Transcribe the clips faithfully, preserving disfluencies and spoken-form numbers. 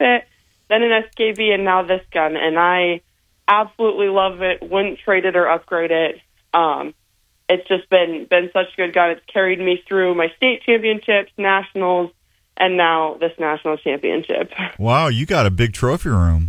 it, then an S K B, and now this gun. And I absolutely love it. Wouldn't trade it or upgrade it. Um, it's just been been such a good gun. It's carried me through my state championships, nationals, and now this national championship. Wow, you got a big trophy room.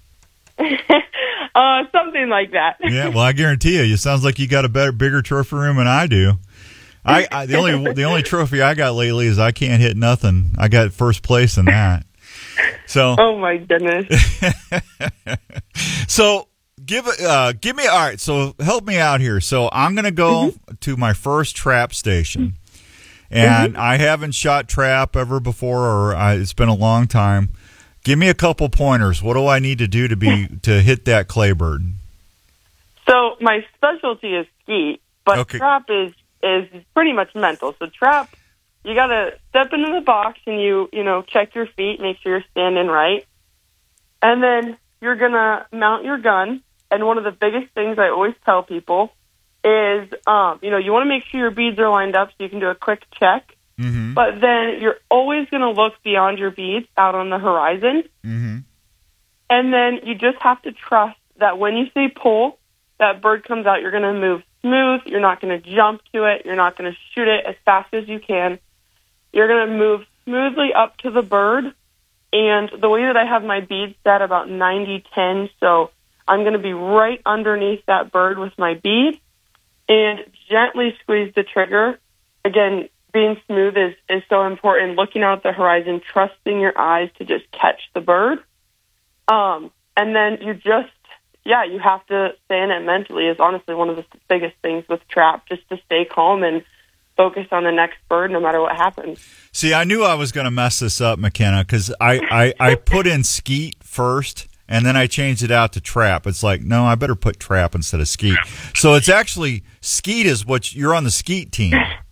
uh, something like that. Yeah, well, I guarantee you, it sounds like you got a better, bigger trophy room than I do. I, I the only the only trophy I got lately is I can't hit nothing. I got first place in that. So. Oh my goodness. So give uh give me all right. So help me out here. So I'm gonna go mm-hmm. to my first trap station, and mm-hmm. I haven't shot trap ever before, or I, it's been a long time. Give me a couple pointers. What do I need to do to be to hit that clay bird? So my specialty is skeet, but okay. trap is is pretty much mental. So trap, you got to step into the box and you, you know, check your feet, make sure you're standing right. And then you're going to mount your gun. And one of the biggest things I always tell people is, um, you know, you want to make sure your beads are lined up so you can do a quick check. Mm-hmm. But then you're always going to look beyond your beads out on the horizon. Mm-hmm. And then you just have to trust that when you say pull, that bird comes out, you're going to move smooth. You're not going to jump to it. You're not going to shoot it as fast as you can. You're going to move smoothly up to the bird. And the way that I have my beads set about ninety ten, so I'm going to be right underneath that bird with my bead and gently squeeze the trigger. Again, being smooth is, is so important. Looking out the horizon, trusting your eyes to just catch the bird. Um, and then you just, yeah, you have to stay in it mentally is honestly one of the biggest things with trap, just to stay calm and focus on the next bird no matter what happens. See, I knew I was going to mess this up, McKenna, because I, I, I put in skeet first, and then I changed it out to trap. It's like, no, I better put trap instead of skeet. So it's actually, skeet is what, you're on the skeet team.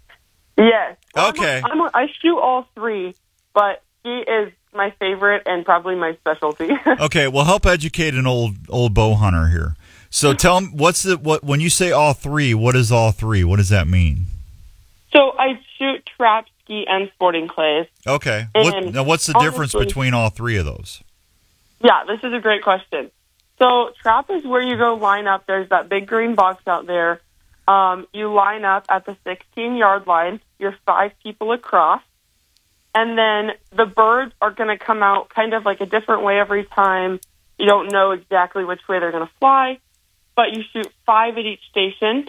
Yes. Okay. I'm a, I'm a, I shoot all three, but skeet is my favorite and probably my specialty. Okay, well, help educate an old old bow hunter here. So tell them, what's the, what, when you say all three, what is all three? What does that mean? So I shoot trap, skeet, and sporting clays. Okay. What, now, what's the honestly, difference between all three of those? Yeah, this is a great question. So trap is where you go line up. There's that big green box out there. Um, you line up at the sixteen-yard line. You're five people across. And then the birds are going to come out kind of like a different way every time. You don't know exactly which way they're going to fly, but you shoot five at each station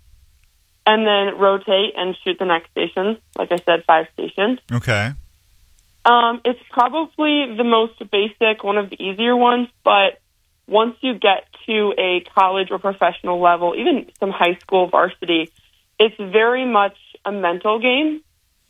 and then rotate and shoot the next station. Like I said, five stations. Okay. Um, it's probably the most basic, one of the easier ones, but once you get to a college or professional level, even some high school varsity, it's very much a mental game.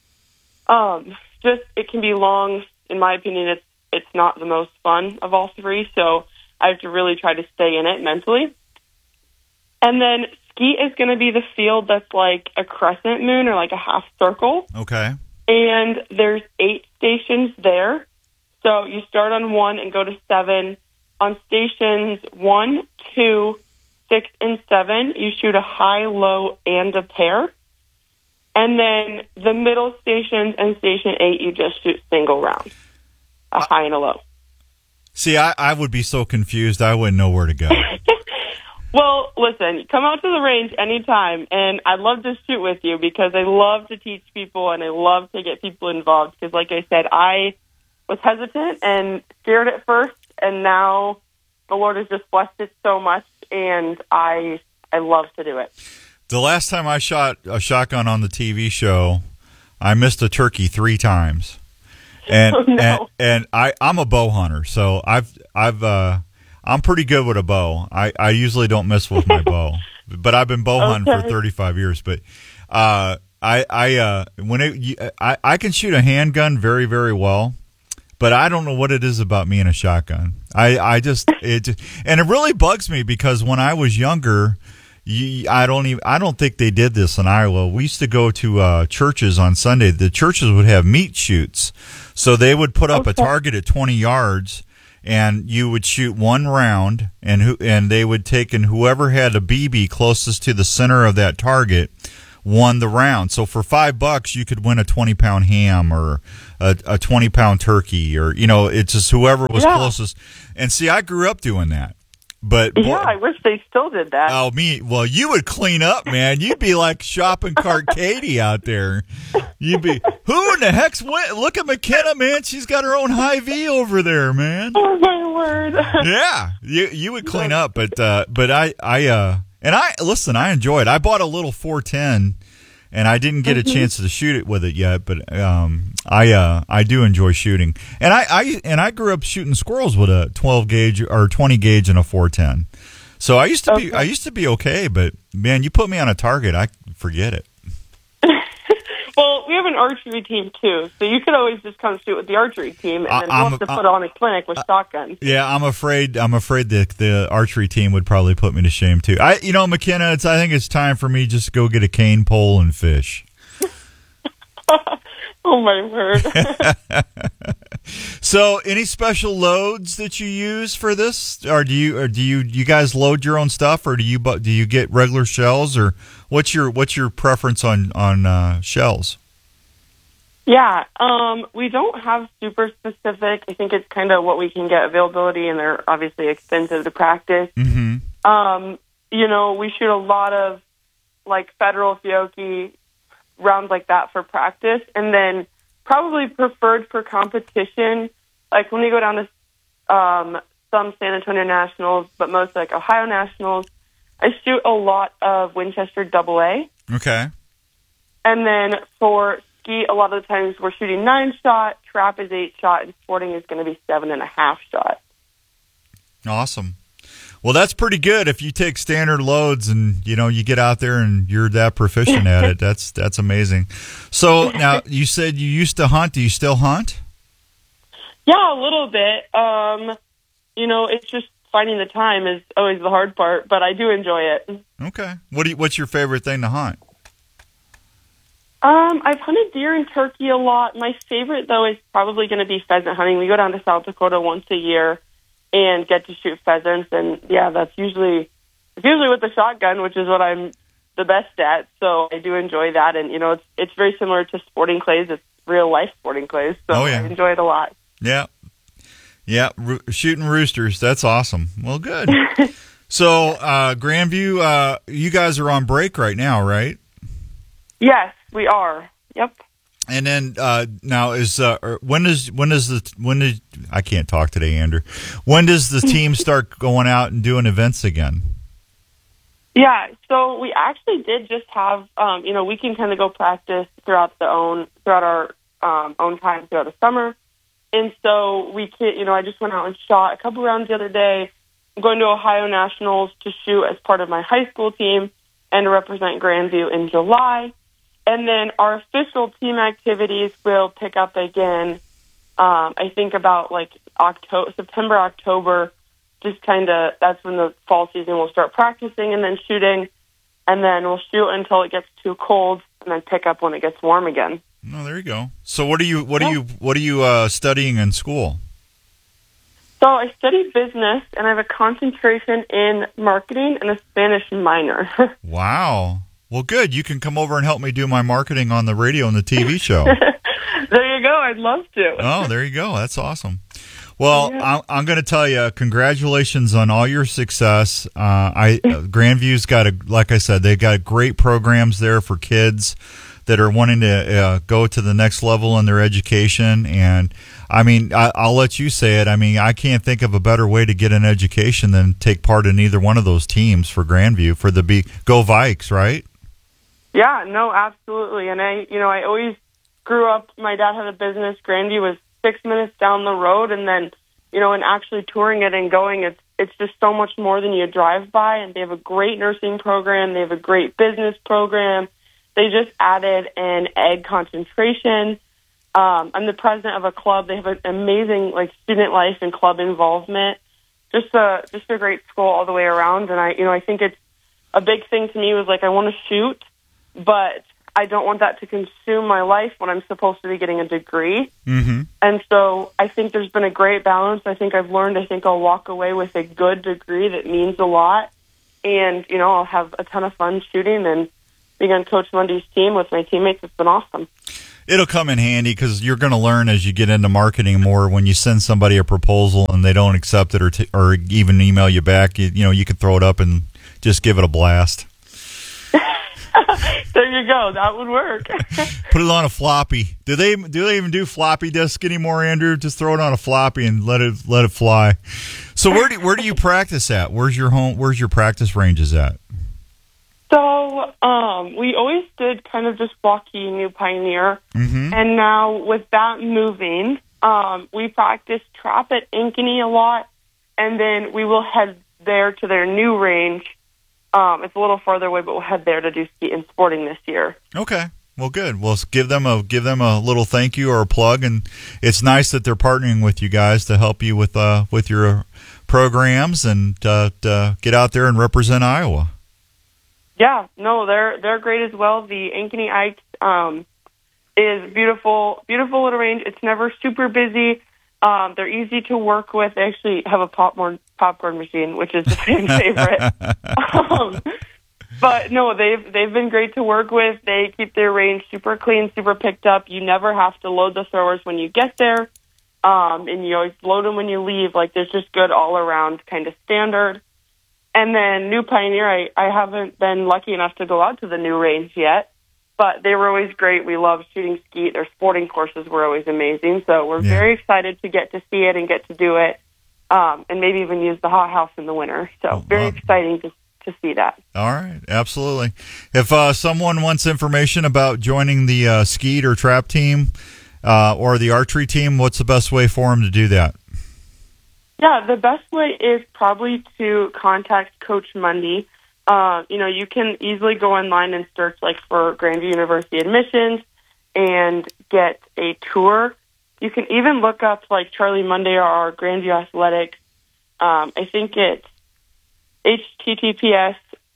Um, just, it can be long. In my opinion, it's it's not the most fun of all three, so I have to really try to stay in it mentally. And then skeet is going to be the field that's like a crescent moon or like a half circle. Okay. And there's eight stations there. So you start on one and go to seven. On stations one, two, six, and seven, you shoot a high, low, and a pair. And then the middle stations and station eight, you just shoot single rounds, a high and a low. See, I, I would be so confused, I wouldn't know where to go. Well, listen, come out to the range anytime, and I'd love to shoot with you because I love to teach people and I love to get people involved because, like I said, I was hesitant and scared at first, and now the Lord has just blessed it so much, and I I love to do it. The last time I shot a shotgun on the T V show, I missed a turkey three times, and oh, no. and and I I'm a bow hunter, so I've I've uh, I'm pretty good with a bow. I, I usually don't miss with my bow, but I've been bow hunting okay. for thirty-five years. But uh, I I uh, when it I I can shoot a handgun very very well. But I don't know what it is about me and a shotgun. I, I just it just, and it really bugs me because when I was younger, you, I don't even I don't think they did this in Iowa. We used to go to uh, churches on Sunday. The churches would have meat shoots, so they would put up okay. a target at twenty yards, and you would shoot one round, and who and they would take and whoever had a B B closest to the center of that target won the round. So for five bucks, you could win a twenty pound ham or a, a twenty pound turkey, or you know, it's just whoever was yeah. closest. And see, I grew up doing that. But yeah, boy, I wish they still did that. Oh, me? Well, you would clean up, man. You'd be like shopping cart Katie out there. You'd be, who in the heck's went? Look at McKenna, man. She's got her own Hy-Vee over there, man. Oh my word! Yeah, you you would clean up, but uh, but I I uh and I listen. I enjoy it. I bought a little four ten. And I didn't get a chance to shoot it with it yet, but um, I uh, I do enjoy shooting, and I, I and I grew up shooting squirrels with a twelve gauge or twenty gauge and a four ten. So I used to okay. be I used to be okay, but man, you put me on a target, I forget it. Well, we have an archery team too, so you could always just come shoot with the archery team, and then I'm, we'll have to I'm, put on a clinic with shotguns. Yeah, I'm afraid. I'm afraid the the archery team would probably put me to shame too. I, you know, McKenna, it's I think it's time for me just to go get a cane pole and fish. Oh my word! So, any special loads that you use for this, or do you, or do you, you guys load your own stuff, or do you, do you get regular shells, or what's your, what's your preference on on uh, shells? Yeah, um, we don't have super specific. I think it's kind of what we can get availability, and they're obviously expensive to practice. Mm-hmm. Um, you know, we shoot a lot of like Federal Fiocchi rounds like that for practice, and then probably preferred for competition. Like when we go down to um, some San Antonio Nationals, but most like Ohio Nationals, I shoot a lot of Winchester Double A. Okay. And then for ski, a lot of the times we're shooting nine shot, trap is eight shot, and sporting is going to be seven and a half shot. Awesome. Well, that's pretty good if you take standard loads and, you know, you get out there and you're that proficient at it. That's that's amazing. So now you said you used to hunt. Do you still hunt? Yeah, a little bit. Um, you know, it's just finding the time is always the hard part, but I do enjoy it. Okay. What do you, what's your favorite thing to hunt? Um, I've hunted deer and turkey a lot. My favorite, though, is probably going to be pheasant hunting. We go down to South Dakota once a year and get to shoot pheasants, and yeah, that's usually it's usually with the shotgun, which is what I'm the best at. So I do enjoy that, and you know, it's it's very similar to sporting clays. It's real life sporting clays, so oh, yeah. I enjoy it a lot. Yeah, yeah, Ro- shooting roosters. That's awesome. Well, good. So uh, Grandview, uh, you guys are on break right now, right? Yes, we are. Yep. And then uh, now is uh, when does when does the when did I can't talk today, Andrew? When does the team start going out and doing events again? Yeah, so we actually did just have um, you know we can kind of go practice throughout the own throughout our um, own time throughout the summer, and so we can you know I just went out and shot a couple rounds the other day. I'm going to Ohio Nationals to shoot as part of my high school team and to represent Grandview in July. And then our official team activities will pick up again, um, I think about like October, September, October, just kind of, that's when the fall season will start practicing and then shooting. And then we'll shoot until it gets too cold and then pick up when it gets warm again. Oh, there you go. So what are you, what yeah. are you, what are you uh, studying in school? So I study business and I have a concentration in marketing and a Spanish minor. Wow. Well, good. You can come over and help me do my marketing on the radio and the T V show. There you go. I'd love to. Oh, there you go. That's awesome. Well, yeah. I'm, I'm going to tell you, congratulations on all your success. Uh, I uh, Grandview's got a, like I said, they've got great programs there for kids that are wanting to uh, go to the next level in their education. And I mean, I, I'll let you say it. I mean, I can't think of a better way to get an education than take part in either one of those teams for Grandview for the B Go Vikes, right? Yeah, no, absolutely. And I, you know, I always grew up, my dad had a business, Grandview was six minutes down the road, and then, you know, and actually touring it and going, it's it's just so much more than you drive by, and they have a great nursing program, they have a great business program, they just added an egg concentration. Um, I'm the president of a club, they have an amazing, like, student life and club involvement, just a, just a great school all the way around, and I, you know, I think it's, a big thing to me was, like, I want to shoot, but I don't want that to consume my life when I'm supposed to be getting a degree. Mm-hmm. And so I think there's been a great balance. I think I've learned, I think I'll walk away with a good degree that means a lot. And, you know, I'll have a ton of fun shooting and being on Coach Mundy's team with my teammates. It's been awesome. It'll come in handy because you're going to learn as you get into marketing more. When you send somebody a proposal and they don't accept it or t- or even email you back, you, you know, you can throw it up and just give it a blast. There you go. That would work. Put it on a floppy. Do they do they even do floppy disk anymore, Andrew? Just throw it on a floppy and let it let it fly. So where do where do you practice at? Where's your home? Where's your practice ranges at? So um, we always did kind of just Waukee, New Pioneer, mm-hmm. and now with that moving, um, we practice trap at Ankeny a lot, and then we will head there to their new range. Um, it's a little farther away, but we'll head there to do ski and sporting this year. Okay. Well, good. Well, give them a give them a little thank you or a plug, and it's nice that they're partnering with you guys to help you with uh, with your programs and uh, to get out there and represent Iowa. Yeah, no, they're they're great as well. The Ankeny Ike um, is beautiful, beautiful little range. It's never super busy. Um, they're easy to work with. They actually have a popcorn popcorn machine, which is the fan favorite. um, but no, they've they've been great to work with. They keep their range super clean, super picked up. You never have to load the throwers when you get there, um, and you always load them when you leave. Like, there's just good all around kind of standard. And then New Pioneer, I, I haven't been lucky enough to go out to the new range yet, but they were always great. We love shooting skeet. Their sporting courses were always amazing. So we're yeah. very excited to get to see it and get to do it, um, and maybe even use the hot house in the winter. So oh, very wow. exciting to to see that. All right, absolutely. If uh, someone wants information about joining the uh, skeet or trap team uh, or the archery team, what's the best way for them to do that? Yeah, the best way is probably to contact Coach Mundy. Uh, you know, you can easily go online and search, like, for Grandview University admissions and get a tour. You can even look up, like, Charlie Mundy or Grandview Athletics. Um, I think it's H T T P S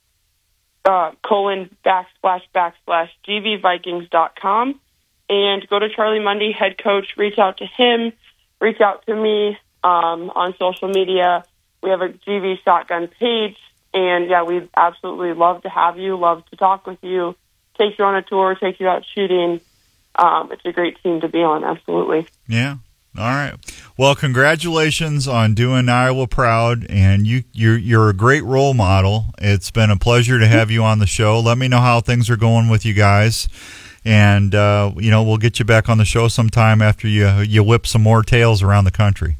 uh, colon backslash backslash G V Vikings dot com, and go to Charlie Mundy, head coach, reach out to him, reach out to me. Um, on social media. We have a G V Shotgun page, and yeah, we'd absolutely love to have you, love to talk with you, take you on a tour, take you out shooting. Um, it's a great team to be on, absolutely. Yeah. All right. Well, congratulations on doing Iowa proud, and you, you're, you're a great role model. It's been a pleasure to have you on the show. Let me know how things are going with you guys. And, uh, you know, we'll get you back on the show sometime after you, you whip some more tails around the country.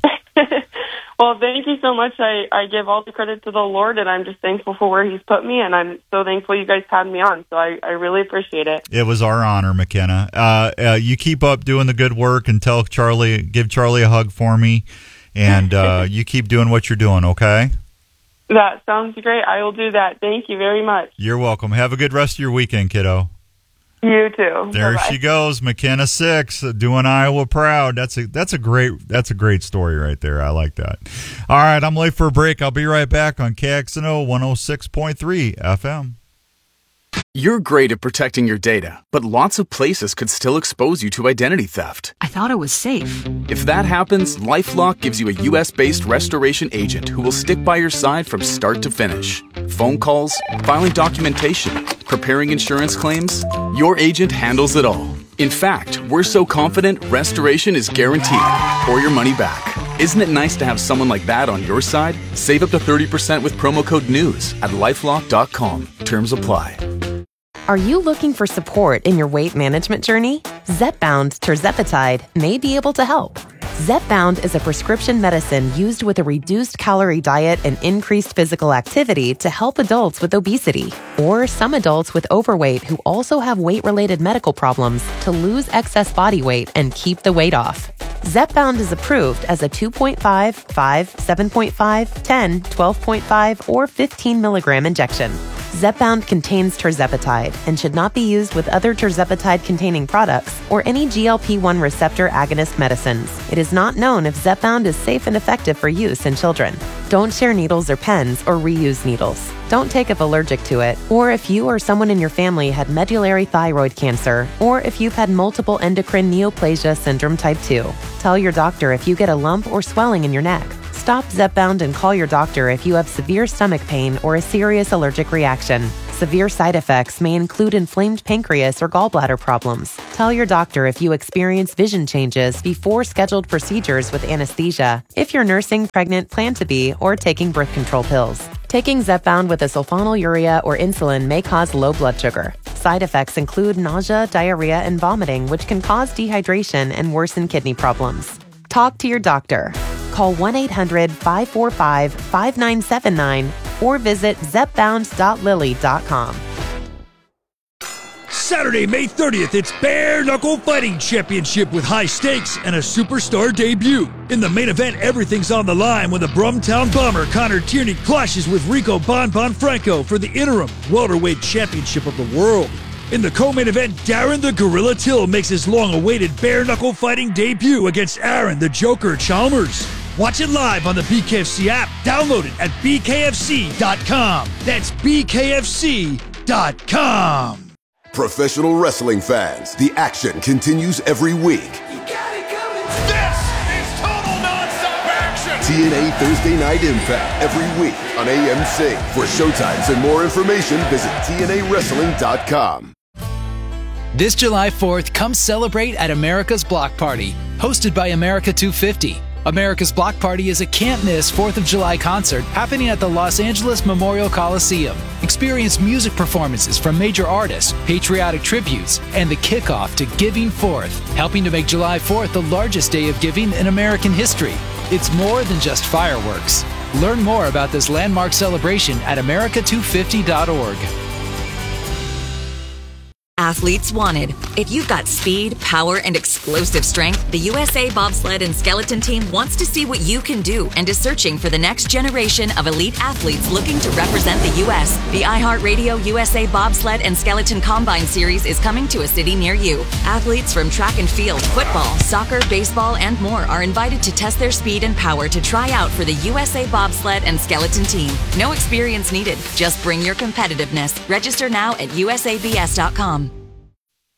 Well, thank you so much. I, I give all the credit to the Lord, and I'm just thankful for where he's put me, and I'm so thankful you guys had me on, so I, I really appreciate it. It was our honor, McKenna. Uh, uh, you keep up doing the good work, and tell Charlie, give Charlie a hug for me, and uh, you keep doing what you're doing, okay? That sounds great. I will do that. Thank you very much. You're welcome. Have a good rest of your weekend, kiddo. You too. There Bye-bye. She goes, McKenna Six, doing Iowa proud. That's a that's a great that's a great story right there. I like that. All right, I'm late for a break. I'll be right back on K X N O one oh six point three F M. You're great at protecting your data, but lots of places could still expose you to identity theft. I thought it was safe. If that happens, LifeLock gives you a U S based restoration agent who will stick by your side from start to finish. Phone calls, filing documentation, preparing insurance claims, your agent handles it all. In fact, we're so confident restoration is guaranteed or your money back. Isn't it nice to have someone like that on your side? Save up to thirty percent with promo code NEWS at lifelock dot com. Terms apply. Are you looking for support in your weight management journey? Zepbound tirzepatide may be able to help. Zepbound is a prescription medicine used with a reduced calorie diet and increased physical activity to help adults with obesity, or some adults with overweight who also have weight-related medical problems to lose excess body weight and keep the weight off. Zepbound is approved as a two point five, five, seven point five, ten, twelve point five, or fifteen milligram injection. Zepbound contains tirzepatide and should not be used with other tirzepatide-containing products or any G L P one receptor agonist medicines. It is not known if Zepbound is safe and effective for use in children. Don't share needles or pens or reuse needles. Don't take if allergic to it, or if you or someone in your family had medullary thyroid cancer, or if you've had multiple endocrine neoplasia syndrome type two. Tell your doctor if you get a lump or swelling in your neck. Stop Zepbound and call your doctor if you have severe stomach pain or a serious allergic reaction. Severe side effects may include inflamed pancreas or gallbladder problems. Tell your doctor if you experience vision changes before scheduled procedures with anesthesia, if you're nursing, pregnant, plan to be, or taking birth control pills. Taking Zepbound with a sulfonylurea or insulin may cause low blood sugar. Side effects include nausea, diarrhea, and vomiting, which can cause dehydration and worsen kidney problems. Talk to your doctor. Call one eight hundred five four five five nine seven nine or visit zepbound dot lilly dot com. Saturday, May thirtieth, it's Bare Knuckle Fighting Championship with high stakes and a superstar debut. In the main event, everything's on the line when the Brumtown Bomber Connor Tierney clashes with Rico Bon Bon Franco for the interim welterweight championship of the world. In the co-main event, Darren the Gorilla Till makes his long-awaited Bare Knuckle Fighting debut against Aaron the Joker Chalmers. Watch it live on the B K F C app. Download it at b k f c dot com. That's b k f c dot com. Professional wrestling fans, the action continues every week. You got it coming. This is total nonstop action. T N A Thursday Night Impact every week on A M C. For showtimes and more information, visit t n a wrestling dot com. This July fourth, come celebrate at America's Block Party, hosted by America two fifty. America's Block Party is a can't-miss fourth of July concert happening at the Los Angeles Memorial Coliseum. Experience music performances from major artists, patriotic tributes, and the kickoff to Giving Fourth, helping to make July fourth the largest day of giving in American history. It's more than just fireworks. Learn more about this landmark celebration at america two fifty dot org. Athletes wanted. If you've got speed, power, and explosive strength, the U S A Bobsled and Skeleton Team wants to see what you can do and is searching for the next generation of elite athletes looking to represent the U S The iHeartRadio U S A Bobsled and Skeleton Combine Series is coming to a city near you. Athletes from track and field, football, soccer, baseball, and more are invited to test their speed and power to try out for the U S A Bobsled and Skeleton Team. No experience needed. Just bring your competitiveness. Register now at u s a b s dot com.